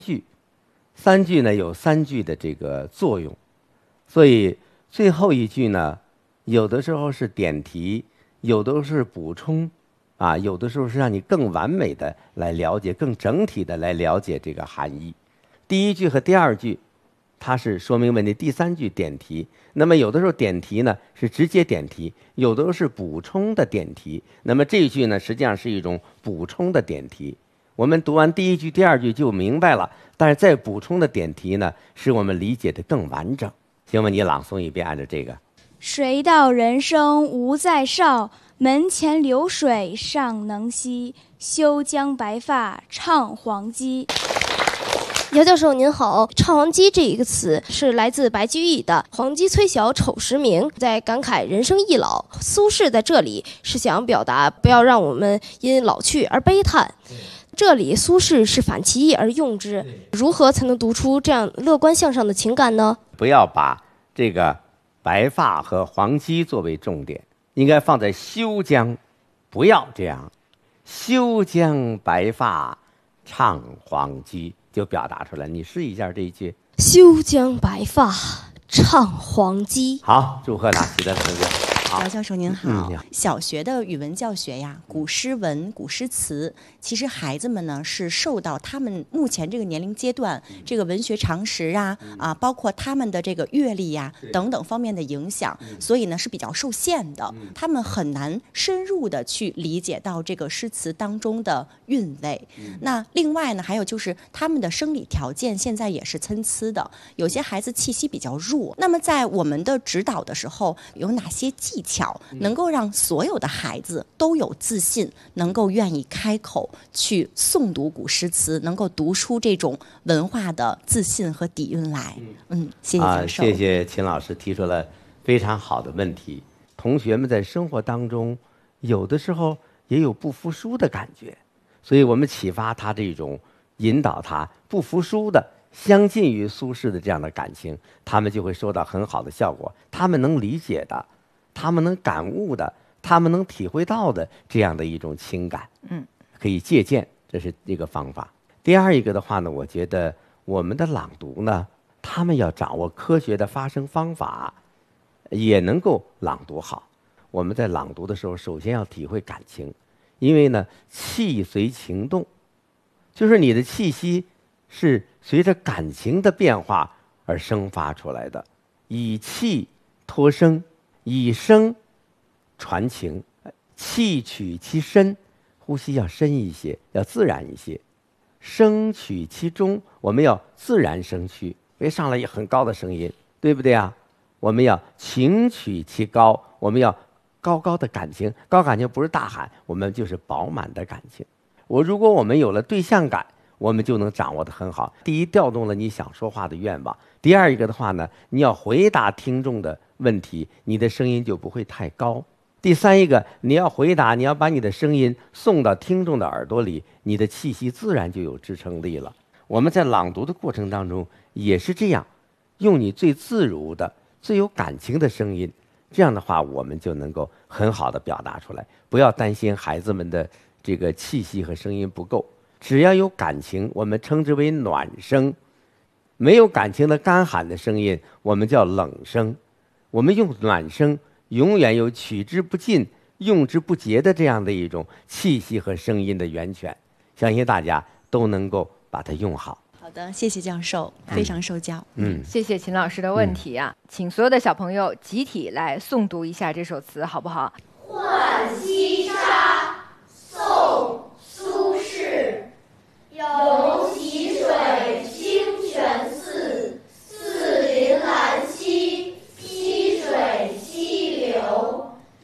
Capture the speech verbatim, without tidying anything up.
句，三句呢有三句的这个作用，所以最后一句呢，有的时候是点题，有的是补充，啊，有的时候是让你更完美的来了解，更整体的来了解这个含义。第一句和第二句，它是说明问题；第三句点题。那么有的时候点题呢是直接点题，有的时候是补充的点题。那么这一句呢，实际上是一种补充的点题。我们读完第一句、第二句就明白了，但是再补充的点题呢，使我们理解的更完整。请问你朗诵一遍，按照这个。 谁道人生无再少，门前流水尚能西，休将白发唱黄鸡。 姚教授您好，唱黄鸡这一个词是来自白居易的黄鸡催晓丑时明，在感慨人生易老。苏轼在这里是想表达不要让我们因老去而悲叹，这里苏轼是反其意而用之，如何才能读出这样乐观向上的情感呢？ 不要把这个白发和黄鸡作为重点，应该放在休将，不要这样，休将白发唱黄鸡，就表达出来。你试一下这一句， 休将白发唱黄鸡。 好，祝贺纳西的同学。 姚教授您好、 嗯、 小学的语文教学呀，古诗文、古诗词，其实孩子们呢是受到他们目前这个年龄阶段这个文学常识啊啊，包括他们的这个阅历呀等等方面的影响，所以呢是比较受限的，他们很难深入的去理解到这个诗词当中的韵味。那另外呢，还有就是他们的生理条件现在也是参差的，有些孩子气息比较弱，那么在我们的指导的时候，有哪些技巧能够让所有的孩子都有自信，能够愿意开口去诵读古诗词，能够读出这种文化的自信和底蕴来？嗯，谢谢教授、 啊、谢谢秦老师提出了非常好的问题。同学们在生活当中有的时候也有不服输的感觉，所以我们启发他这种引导他不服输的相近于苏轼的这样的感情，他们就会收到很好的效果。他们能理解的，他们能感悟的，他们能体会到的这样的一种情感， 嗯， 可以借鉴，这是一个方法。第二一个的话呢，我觉得我们的朗读呢，他们要掌握科学的发声方法，也能够朗读好。我们在朗读的时候，首先要体会感情，因为呢，气随情动，就是你的气息是随着感情的变化而生发出来的，以气托声，以声传情，气取其深，呼吸要深一些，要自然一些；声取其中，我们要自然声区，别上来很高的声音，对不对啊？我们要情取其高，我们要高高的感情，高感情不是大喊，我们就是饱满的感情。我如果我们有了对象感，我们就能掌握得很好。第一，调动了你想说话的愿望；第二一个的话呢，你要回答听众的问题，你的声音就不会太高；第三一个，你要回答，你要把你的声音送到听众的耳朵里，你的气息自然就有支撑力了。我们在朗读的过程当中也是这样，用你最自如的、最有感情的声音，这样的话我们就能够很好的表达出来。不要担心孩子们的这个气息和声音不够，只要有感情，我们称之为暖声；没有感情的干喊的声音，我们叫冷声。我们用暖声，永远有取之不尽、用之不竭的这样的一种气息和声音的源泉，相信大家都能够把它用好。 好的，谢谢教授，非常受教。 嗯， 谢谢秦老师的问题啊，嗯、请所有的小朋友集体来诵读一下这首词，好不好？